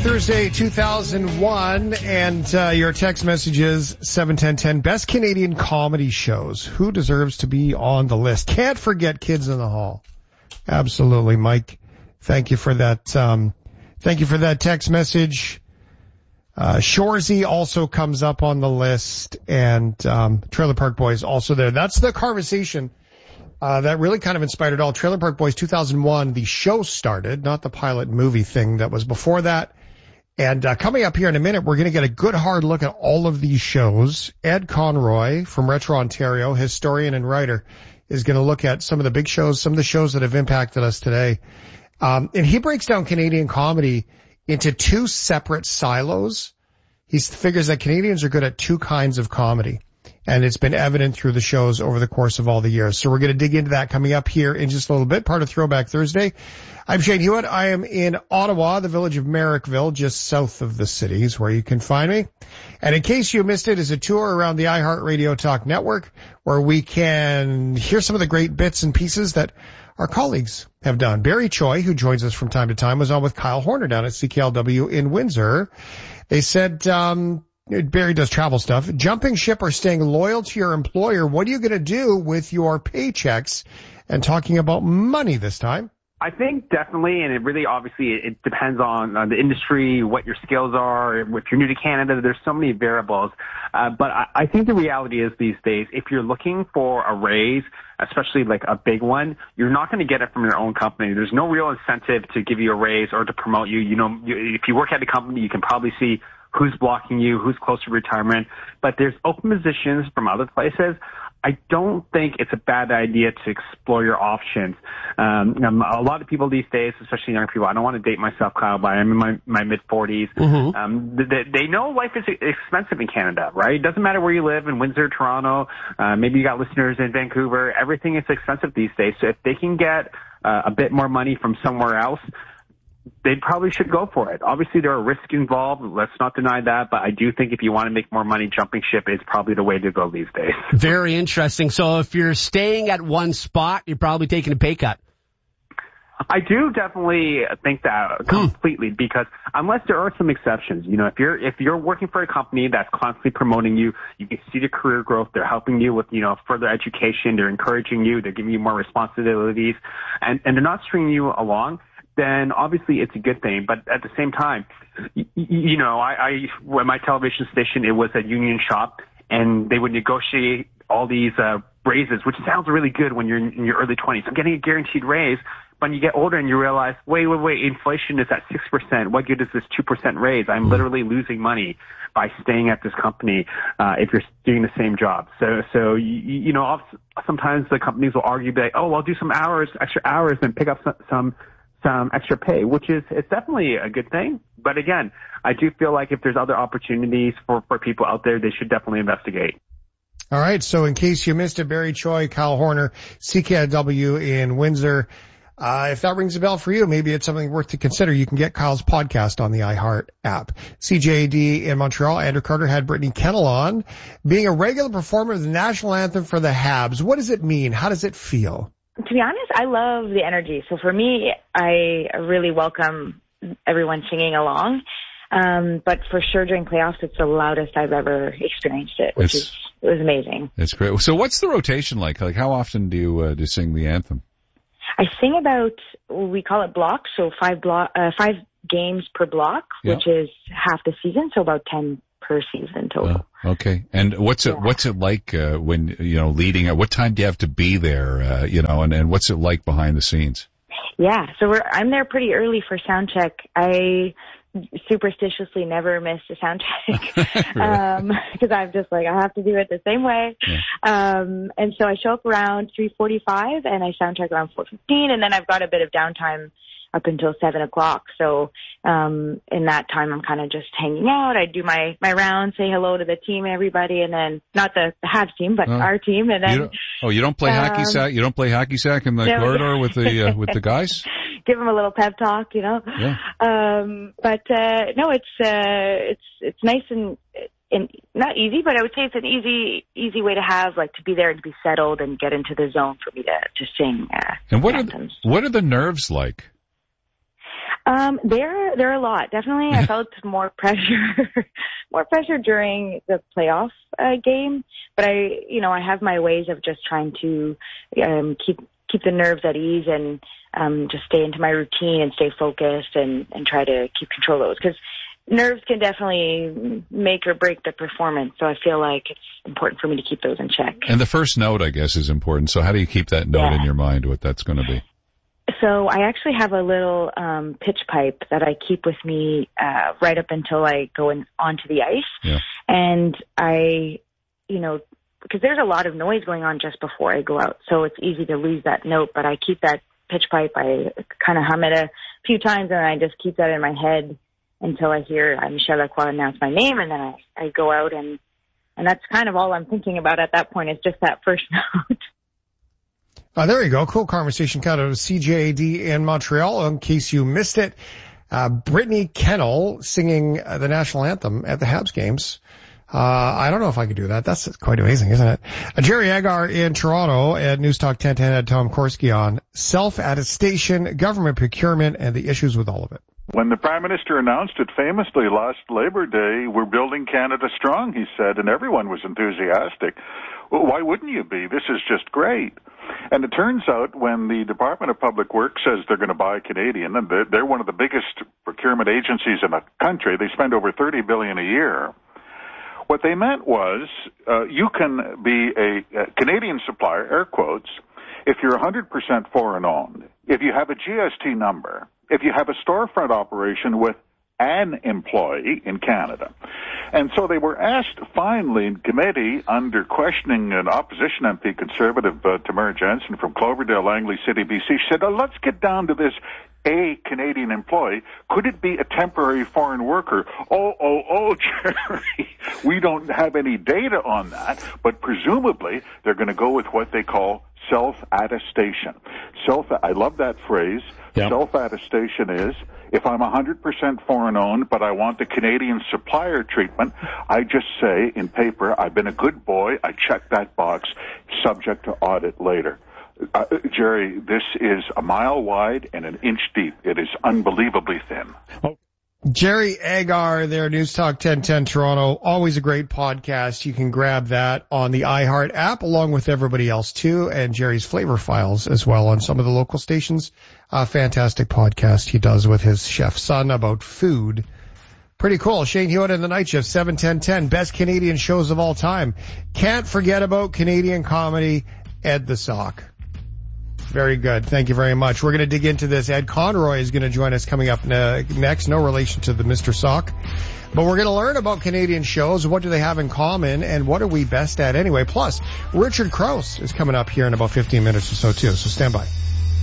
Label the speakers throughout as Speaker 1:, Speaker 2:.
Speaker 1: Thursday, 2001, and your text messages, 71010. Best Canadian comedy shows. Who deserves to be on the list? Can't forget Kids in the Hall. Absolutely, Mike. Thank you for that. Thank you for that text message. Shoresy also comes up on the list, and Trailer Park Boys also there. That's the conversation that really kind of inspired it all. Trailer Park Boys 2001, the show started, not the pilot movie thing that was before that. And coming up here in a minute, we're going to get a good hard look at all of these shows. Ed Conroy from Retro Ontario, historian and writer, is going to look at some of the big shows, some of the shows that have impacted us today. And he breaks down Canadian comedy into two separate silos. He figures that Canadians are good at two kinds of comedy, and it's been evident through the shows over the course of all the years. So we're going to dig into that coming up here in just a little bit, part of Throwback Thursday. I'm Shane Hewitt. I am in Ottawa, the village of Merrickville, just south of the cities where you can find me. And in case you missed it, is a tour around the iHeartRadio Talk Network where we can hear some of the great bits and pieces that our colleagues have done. Barry Choi, who joins us from time to time, was on with Kyle Horner down at CKLW in Windsor. They said, Barry does travel stuff. Jumping ship or staying loyal to your employer. What are you going to do with your paychecks? And talking about money this time.
Speaker 2: I think definitely, and it really obviously it depends on the industry, what your skills are. If you're new to Canada, there's so many variables. But I think the reality is these days, if you're looking for a raise, especially like a big one, you're not going to get it from your own company. There's no real incentive to give you a raise or to promote you. You know, if you work at a company, you can probably see who's blocking you, who's close to retirement. But there's open positions from other places. I don't think it's a bad idea to explore your options. A lot of people these days, especially young people, I don't want to date myself, Kyle, but I'm in my mid-40s. Mm-hmm. They know life is expensive in Canada, right? It doesn't matter where you live, in Windsor, Toronto, maybe you got listeners in Vancouver. Everything is expensive these days. So if they can get a bit more money from somewhere else, they probably should go for it. Obviously, there are risks involved. Let's not deny that. But I do think if you want to make more money, jumping ship is probably the way to go these days.
Speaker 3: Very interesting. So if you're staying at one spot, you're probably taking a pay cut.
Speaker 2: I do definitely think that completely because unless there are some exceptions, you know, if you're working for a company that's constantly promoting you, you can see the career growth, they're helping you with, you know, further education, they're encouraging you, they're giving you more responsibilities, and they're not stringing you along, then obviously it's a good thing. But at the same time, you know, when my television station, it was a union shop, and they would negotiate all these raises, which sounds really good when you're in your early 20s. I'm getting a guaranteed raise. When you get older and you realize, wait, inflation is at 6%. What good is this 2% raise? I'm literally losing money by staying at this company if you're doing the same job. So you know, sometimes the companies will argue that, oh, I'll do some extra hours, and pick up some extra pay, which is, it's definitely a good thing. But again, I do feel like if there's other opportunities for people out there, they should definitely investigate.
Speaker 1: All right. So in case you missed it, Barry Choi, Kyle Horner, CKW in Windsor. If that rings a bell for you, maybe it's something worth to consider. You can get Kyle's podcast on the iHeart app. CJAD in Montreal, Andrew Carter had Brittany Kennel on. Being a regular performer of the national anthem for the Habs, what does it mean? How does it feel?
Speaker 4: To be honest, I love the energy. So for me, I really welcome everyone singing along. But for sure during playoffs, it's the loudest I've ever experienced it, it was amazing.
Speaker 5: It's great. So what's the rotation like? Like how often do you sing the anthem?
Speaker 4: I sing about, we call it blocks, so 5 games per block, which is half the season, so about 10 per season total.
Speaker 5: Okay. And what's it like when, you know, leading what time do you have to be there, you know, and what's it like behind the scenes?
Speaker 4: Yeah, so I'm there pretty early for sound check. I superstitiously never miss a sound check because I'm just like, I have to do it the same way. Yeah. And so I show up around 3:45 and I sound check around 4:15, and then I've got a bit of downtime up until 7 o'clock. So in that time, I'm kind of just hanging out. I do my rounds, say hello to the team, everybody, and then not the Habs team, but our team. And then
Speaker 5: you don't play hacky sack. You don't play hacky sack in the corridor with the guys.
Speaker 4: Give them a little pep talk, you know.
Speaker 5: Yeah.
Speaker 4: No, it's nice and not easy, but I would say it's an easy way to have, like, to be there and to be settled and get into the zone for me to sing.
Speaker 5: And what are the nerves like?
Speaker 4: There are a lot. Definitely, I felt more pressure during the playoff game. But I have my ways of just trying to keep the nerves at ease and just stay into my routine and stay focused and try to keep control of those, because nerves can definitely make or break the performance. So I feel like it's important for me to keep those in check.
Speaker 5: And the first note, I guess, is important. So how do you keep that note in your mind, what that's going to be?
Speaker 4: So I actually have a little pitch pipe that I keep with me right up until I go onto the ice.
Speaker 5: Yeah.
Speaker 4: And I, because there's a lot of noise going on just before I go out, so it's easy to lose that note. But I keep that pitch pipe. I kind of hum it a few times, and I just keep that in my head until I hear Michelle Lacroix announce my name, and then I go out, and that's kind of all I'm thinking about at that point is just that first note.
Speaker 1: There you go. Cool conversation kind of CJAD in Montreal. In case you missed it, Brittany Kennel singing the national anthem at the Habs games. I don't know if I could do that. That's quite amazing, isn't it? Jerry Agar in Toronto at News Talk 1010 had Tom Korski on self-attestation, government procurement, and the issues with all of it.
Speaker 6: When the Prime Minister announced it famously last Labor Day, we're building Canada strong, he said, and everyone was enthusiastic. Well, why wouldn't you be? This is just great. And it turns out when the Department of Public Works says they're going to buy Canadian, and they're one of the biggest procurement agencies in the country, they spend over $30 billion a year. What they meant was you can be a Canadian supplier, air quotes, if you're 100% foreign owned, if you have a GST number, if you have a storefront operation with an employee in Canada. And so they were asked finally in committee under questioning an opposition MP, Conservative Tamara Jensen from Cloverdale, Langley City, BC. She said, let's get down to this. A Canadian employee, could it be a temporary foreign worker? Oh, Jerry, we don't have any data on that, but presumably they're going to go with what they call self-attestation. I love that phrase. Yep. Self-attestation is, if I'm 100% foreign owned, but I want the Canadian supplier treatment, I just say in paper, I've been a good boy, I check that box, subject to audit later. Jerry, this is a mile wide and an inch deep. It is unbelievably thin.
Speaker 1: Jerry Agar there, News Talk 1010 Toronto. Always a great podcast. You can grab that on the iHeart app along with everybody else too, and Jerry's flavor files as well on some of the local stations. A fantastic podcast he does with his chef son about food. Pretty cool. Shane Hewitt in the Night Shift, 7-10-10, best Canadian shows of all time. Can't forget about Canadian comedy, Ed the Sock. Very good. Thank you very much. We're going to dig into this. Ed Conroy is going to join us coming up next. No relation to the Mr. Sock. But we're going to learn about Canadian shows. What do they have in common? And what are we best at anyway? Plus, Richard Krause is coming up here in about 15 minutes or so too. So stand by.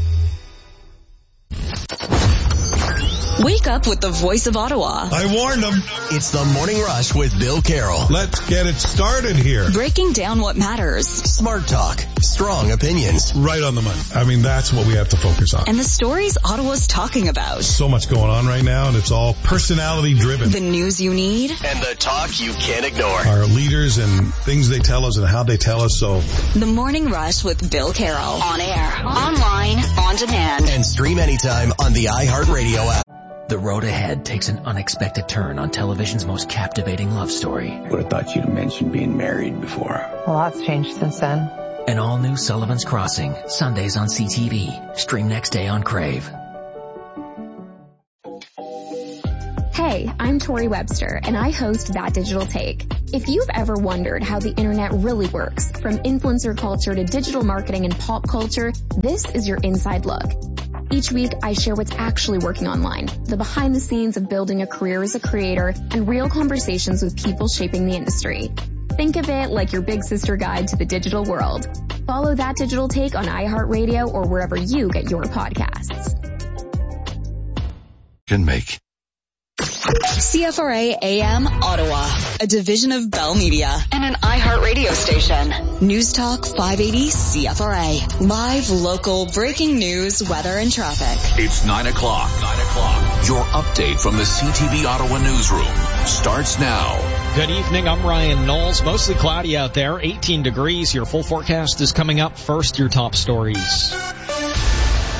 Speaker 7: Wake up with the voice of Ottawa.
Speaker 8: I warned them.
Speaker 9: It's the Morning Rush with Bill Carroll.
Speaker 8: Let's get it started here.
Speaker 7: Breaking down what matters.
Speaker 9: Smart talk. Strong opinions.
Speaker 8: Right on the money. I mean, that's what we have to focus on.
Speaker 7: And the stories Ottawa's talking about.
Speaker 8: So much going on right now, and it's all personality driven.
Speaker 7: The news you need.
Speaker 9: And the talk you can't ignore.
Speaker 8: Our leaders and things they tell us and how they tell us. So
Speaker 7: The Morning Rush with Bill Carroll. On air, online, on demand.
Speaker 9: And stream anytime on the iHeartRadio app.
Speaker 10: The road ahead takes an unexpected turn on television's most captivating love story.
Speaker 11: Would have thought you'd mentioned being married before.
Speaker 12: A lot's changed since then.
Speaker 10: An all-new Sullivan's Crossing, Sundays on CTV. Stream next day on Crave.
Speaker 13: Hey, I'm Tori Webster, and I host That Digital Take. If you've ever wondered how the internet really works, from influencer culture to digital marketing and pop culture, this is your inside look. Each week, I share what's actually working online, the behind the scenes of building a career as a creator, and real conversations with people shaping the industry. Think of it like your big sister guide to the digital world. Follow That Digital Take on iHeartRadio or wherever you get your podcasts.
Speaker 9: Can make.
Speaker 7: CFRA AM Ottawa, a division of Bell Media and an iHeart radio station. News Talk 580 CFRA. Live, local, breaking news, weather, and traffic.
Speaker 14: It's 9 o'clock. Your update from the CTV Ottawa newsroom starts now.
Speaker 15: Good evening. I'm Ryan Knowles. Mostly cloudy out there. 18 degrees. Your full forecast is coming up. First, your top stories.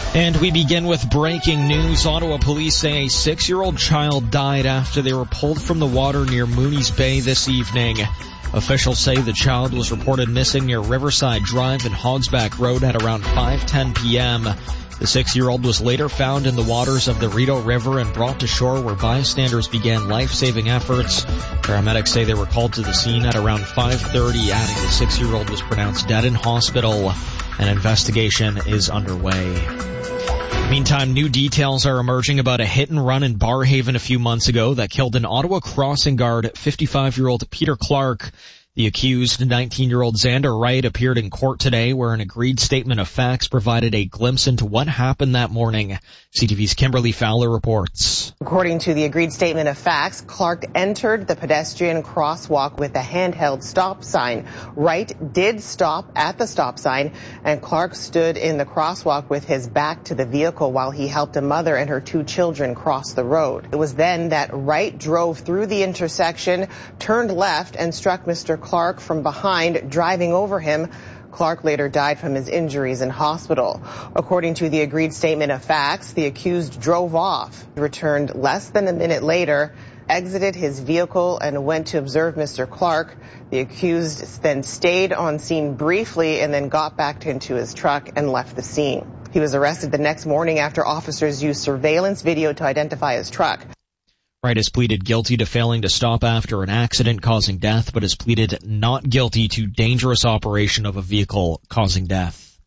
Speaker 15: And we begin with breaking news. Ottawa police say a 6-year-old child died after they were pulled from the water near Mooney's Bay this evening. Officials say the child was reported missing near Riverside Drive and Hogsback Road at around 5:10 p.m. The 6-year-old was later found in the waters of the Rideau River and brought to shore where bystanders began life-saving efforts. Paramedics say they were called to the scene at around 5:30, adding the 6-year-old was pronounced dead in hospital. An investigation is underway. Meantime, new details are emerging about a hit-and-run in Barrhaven a few months ago that killed an Ottawa crossing guard, 55-year-old Peter Clark. The accused, 19-year-old Xander Wright, appeared in court today where an agreed statement of facts provided a glimpse into what happened that morning. CTV's Kimberly Fowler reports.
Speaker 16: According to the agreed statement of facts, Clark entered the pedestrian crosswalk with a handheld stop sign. Wright did stop at the stop sign, and Clark stood in the crosswalk with his back to the vehicle while he helped a mother and her 2 children cross the road. It was then that Wright drove through the intersection, turned left, and struck Mr. Clark from behind, driving over him. Clark later died from his injuries in hospital. According to the agreed statement of facts, the accused drove off, returned less than a minute later, exited his vehicle, and went to observe Mr. Clark. The accused then stayed on scene briefly and then got back into his truck and left the scene. He was arrested the next morning after officers used surveillance video to identify his truck.
Speaker 15: Wright has pleaded guilty to failing to stop after an accident causing death, but has pleaded not guilty to dangerous operation of a vehicle causing death.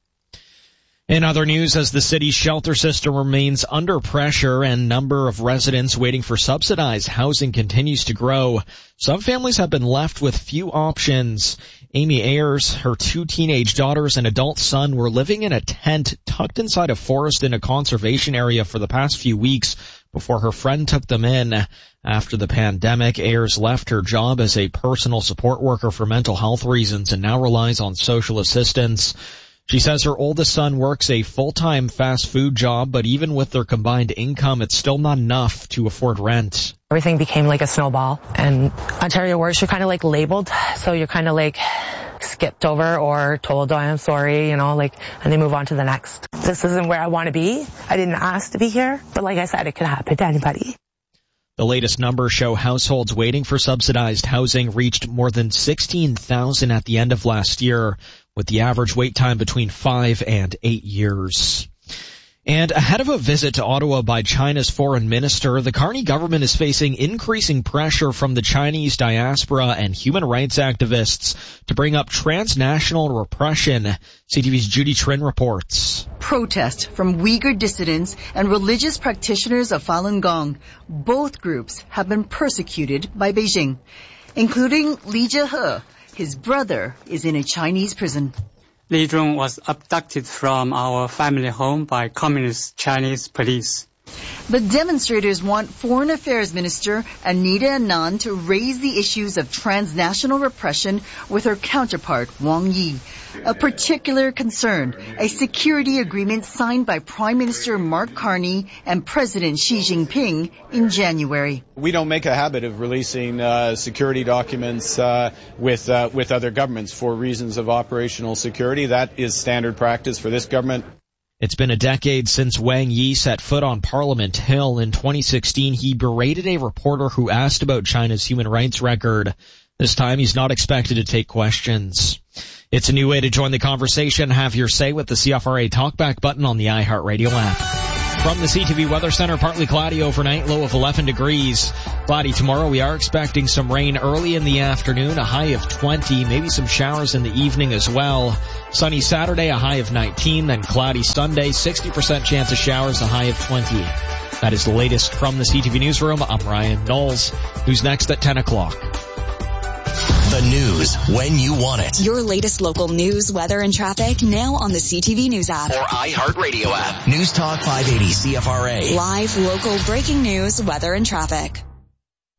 Speaker 15: In other news, as the city's shelter system remains under pressure and number of residents waiting for subsidized housing continues to grow, some families have been left with few options. Amy Ayers, her 2 teenage daughters, and adult son were living in a tent tucked inside a forest in a conservation area for the past few weeks before her friend took them in. After the pandemic, Ayers left her job as a personal support worker for mental health reasons and now relies on social assistance. She says her oldest son works a full-time fast food job, but even with their combined income, it's still not enough to afford rent.
Speaker 12: Everything became like a snowball, and Ontario works, you're kind of like labeled, so you're kind of like skipped over or told, oh, I'm sorry, and they move on to the next. This isn't where I want to be. I didn't ask to be here, but like I said, it could happen to anybody.
Speaker 15: The latest numbers show households waiting for subsidized housing reached more than 16,000 at the end of last year, with the average wait time between 5 and 8 years. And ahead of a visit to Ottawa by China's foreign minister, the Carney government is facing increasing pressure from the Chinese diaspora and human rights activists to bring up transnational repression. CTV's Judy Trin reports.
Speaker 17: Protests from Uyghur dissidents and religious practitioners of Falun Gong. Both groups have been persecuted by Beijing, including Li Zhehe. His brother is in a Chinese prison.
Speaker 18: Li Zhong was abducted from our family home by communist Chinese police.
Speaker 17: But demonstrators want Foreign Affairs Minister Anita Anand to raise the issues of transnational repression with her counterpart, Wang Yi. A particular concern, a security agreement signed by Prime Minister Mark Carney and President Xi Jinping in January.
Speaker 19: We don't make a habit of releasing security documents with other governments for reasons of operational security. That is standard practice for this government.
Speaker 15: It's been a decade since Wang Yi set foot on Parliament Hill. In 2016, he berated a reporter who asked about China's human rights record. This time, he's not expected to take questions. It's a new way to join the conversation. Have your say with the CFRA Talkback button on the iHeartRadio app. From the CTV Weather Center, partly cloudy overnight, low of 11 degrees. Cloudy tomorrow. We are expecting some rain early in the afternoon, a high of 20, maybe some showers in the evening as well. Sunny Saturday, a high of 19, then cloudy Sunday, 60% chance of showers, a high of 20. That is the latest from the CTV Newsroom. I'm Ryan Knowles. Who's next at 10 o'clock?
Speaker 9: The news when you want it.
Speaker 7: Your latest local news, weather, and traffic now on the CTV News app.
Speaker 9: Or iHeartRadio app. News Talk 580 CFRA.
Speaker 7: Live, local, breaking news, weather, and traffic.